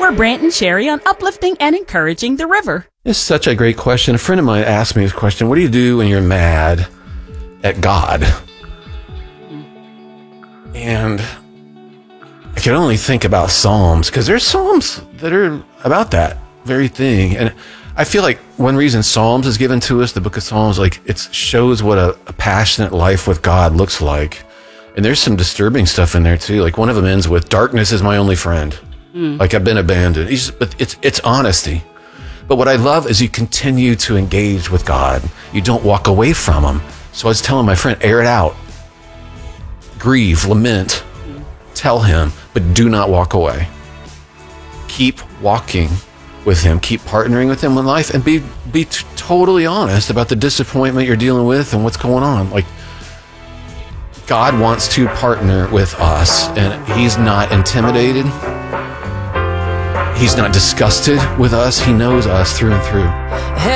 We're Brant and Sherry on uplifting and encouraging the river. It's such a great question. A friend of mine asked me this question: what do you do when you're mad at God? And I can only think about Psalms, because there's Psalms that are about that very thing. And I feel like one reason Psalms is given to us, the book of Psalms, like it shows what a passionate life with God looks like. And there's some disturbing stuff in there too. Like one of them ends with, "Darkness is my only friend." Like I've been abandoned. But it's honesty. But what I love is you continue to engage with God. You don't walk away from him. So I was telling my friend, air it out. Grieve, lament, tell him, but do not walk away. Keep walking with him. Keep partnering with him in life, and be totally honest about the disappointment you're dealing with and what's going on. Like, God wants to partner with us, and he's not intimidated. He's not disgusted with us. He knows us through and through.